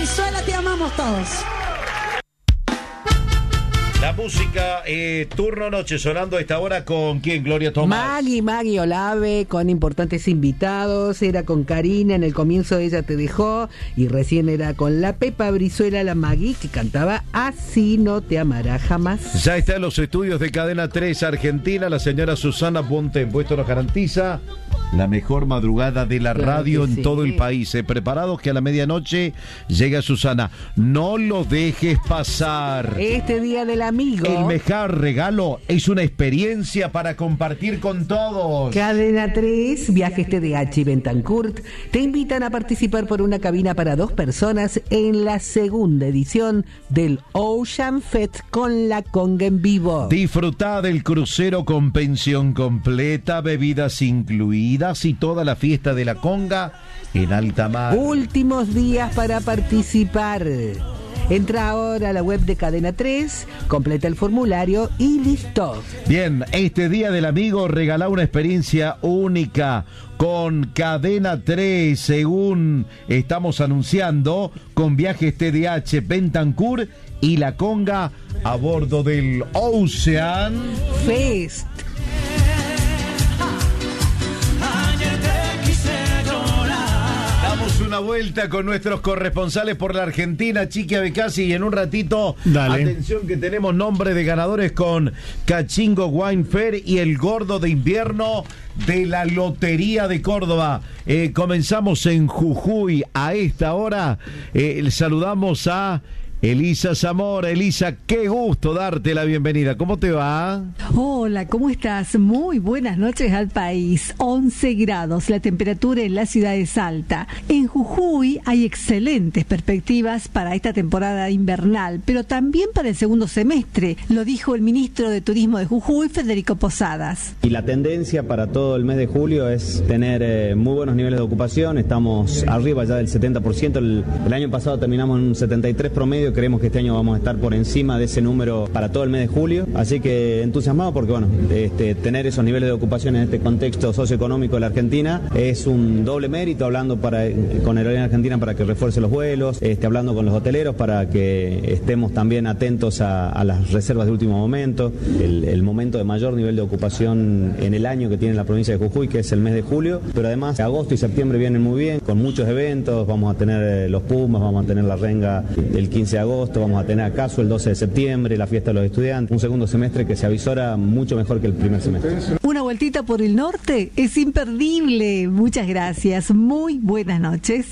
Brizuela, te amamos todos. La música, turno noche, sonando a esta hora con ¿quién? Gloria Tomás. Maggie Olave, con importantes invitados. Era con Karina, en el comienzo Ella te dejó. Y recién era con la Pepa Brizuela, la Maggie, que cantaba Así no te amará jamás. Ya está en los estudios de Cadena 3 Argentina la señora Susana Bontempo. Esto nos garantiza la mejor madrugada de la radio en todo el país. Preparados que a la medianoche llega Susana. No lo dejes pasar. Este día del amigo. El mejor regalo es una experiencia para compartir con todos. Cadena 3, Viajes TDH y Bentancurt te invitan a participar por una cabina para 2 personas en la segunda edición del Ocean Fest con la conga en vivo. Disfrutá del crucero con pensión completa, bebidas incluidas y toda la fiesta de la conga en alta mar. Últimos días para participar. Entra ahora a la web de Cadena 3, completa el formulario y listo. Bien, este día del amigo regala una experiencia única con Cadena 3, según estamos anunciando, con Viajes TDH, Bentancurt y la conga a bordo del Ocean Fest. Una vuelta con nuestros corresponsales por la Argentina, Chiqui Abecasi, y en un ratito, dale. Atención que tenemos nombre de ganadores con Cachingo Wine Fair y el gordo de invierno de la Lotería de Córdoba. Comenzamos en Jujuy a esta hora. Saludamos a Elisa Zamora. Elisa, qué gusto darte la bienvenida. ¿Cómo te va? Hola, ¿cómo estás? Muy buenas noches al país. 11 grados la temperatura en la ciudad de Salta. En Jujuy hay excelentes perspectivas para esta temporada invernal, pero también para el segundo semestre, lo dijo el ministro de Turismo de Jujuy, Federico Posadas. Y la tendencia para todo el mes de julio es tener muy buenos niveles de ocupación. Estamos arriba ya del 70%. El año pasado terminamos en un 73 promedio. Creemos que este año vamos a estar por encima de ese número para todo el mes de julio, así que entusiasmado porque bueno, tener esos niveles de ocupación en este contexto socioeconómico de la Argentina es un doble mérito, hablando con Aerolínea Argentina para que refuerce los vuelos, hablando con los hoteleros para que estemos también atentos a las reservas de último momento, el momento de mayor nivel de ocupación en el año que tiene la provincia de Jujuy, que es el mes de julio, pero además agosto y septiembre vienen muy bien, con muchos eventos. Vamos a tener los Pumas, vamos a tener la Renga el 15 de agosto, vamos a tener acaso el 12 de septiembre, la fiesta de los estudiantes, un segundo semestre que se avisora mucho mejor que el primer semestre. Una vueltita por el norte es imperdible. Muchas gracias, muy buenas noches.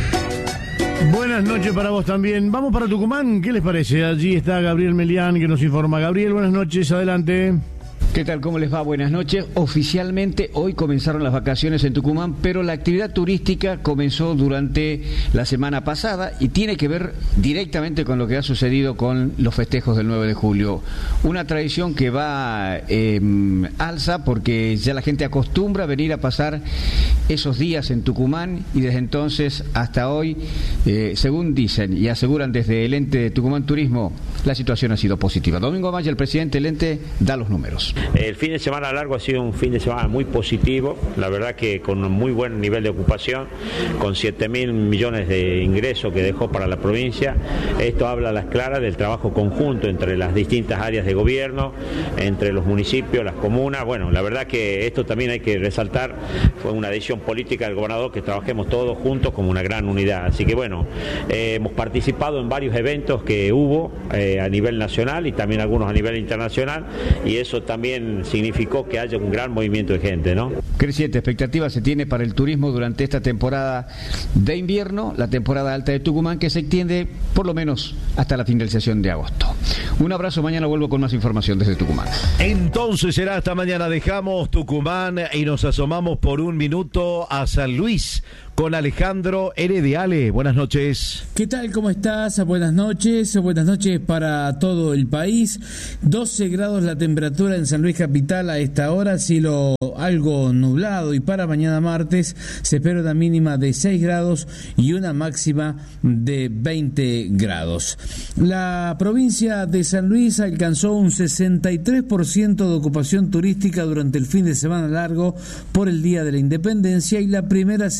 Buenas noches para vos también. Vamos para Tucumán, ¿qué les parece? Allí está Gabriel Melián que nos informa. Gabriel, buenas noches, adelante. ¿Qué tal? ¿Cómo les va? Buenas noches. Oficialmente hoy comenzaron las vacaciones en Tucumán, pero la actividad turística comenzó durante la semana pasada y tiene que ver directamente con lo que ha sucedido con los festejos del 9 de julio. Una tradición que va alza porque ya la gente acostumbra a venir a pasar esos días en Tucumán y desde entonces hasta hoy, según dicen y aseguran desde el ente de Tucumán Turismo, la situación ha sido positiva. Domingo Amaya, el presidente del ente, da los números. El fin de semana largo ha sido un fin de semana muy positivo, la verdad que con un muy buen nivel de ocupación, con 7.000 millones de ingresos que dejó para la provincia. Esto habla a las claras del trabajo conjunto entre las distintas áreas de gobierno, entre los municipios, las comunas. Bueno, la verdad que esto también hay que resaltar, fue una decisión política del gobernador que trabajemos todos juntos como una gran unidad. Así que bueno, hemos participado en varios eventos que hubo a nivel nacional y también algunos a nivel internacional, y eso también significó que haya un gran movimiento de gente, ¿no? Creciente expectativa se tiene para el turismo durante esta temporada de invierno, la temporada alta de Tucumán, que se extiende por lo menos hasta la finalización de agosto. Un abrazo, mañana vuelvo con más información desde Tucumán. Entonces será hasta mañana. Dejamos Tucumán y nos asomamos por un minuto a San Luis con Alejandro Herediale. Buenas noches. ¿Qué tal? ¿Cómo estás? Buenas noches para todo el país. 12 grados la temperatura en San Luis Capital a esta hora, cielo algo nublado, y para mañana martes se espera una mínima de 6 grados y una máxima de 20 grados. La provincia de San Luis alcanzó un 63% de ocupación turística durante el fin de semana largo por el Día de la Independencia y la primera semana de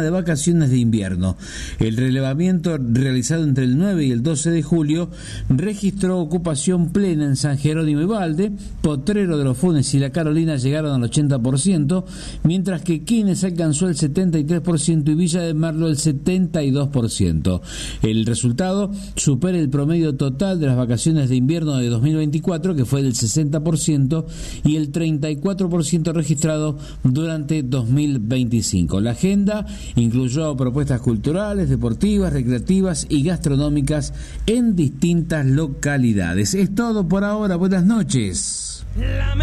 de vacaciones de invierno. El relevamiento realizado entre el 9 y el 12 de julio registró ocupación plena en San Jerónimo y Valde, Potrero de los Funes y La Carolina llegaron al 80%, mientras que Quines alcanzó el 73% y Villa de Merlo el 72%. El resultado supera el promedio total de las vacaciones de invierno de 2024, que fue del 60%, y el 34% registrado durante 2025. La agenda incluyó propuestas culturales, deportivas, recreativas y gastronómicas en distintas localidades. Es todo por ahora. Buenas noches.